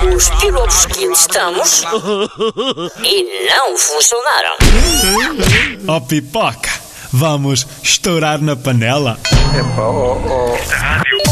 os pilotos que testamos e não funcionaram. Oh, pipoca, vamos estourar na panela? Epá,